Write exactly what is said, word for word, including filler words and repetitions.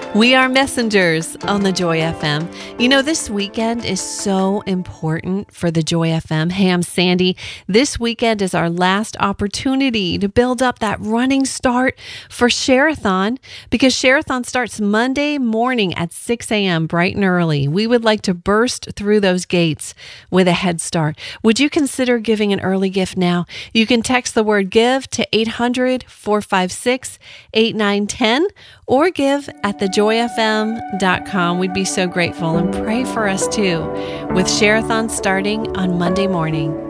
We are messengers on the Joy F M. You know, this weekend is so important for the Joy F M. Hey, I'm Sandy. This weekend is our last opportunity to build up that running start for Share-a-thon, because Share-a-thon starts Monday morning at six a.m. bright and early. We would like to burst through those gates with a head start. Would you consider giving an early gift now? You can text the word GIVE to eight hundred, four five six, eight nine one zero or give at the joy f m dot com. We'd be so grateful, and pray for us too with Share-a-thon starting on Monday morning.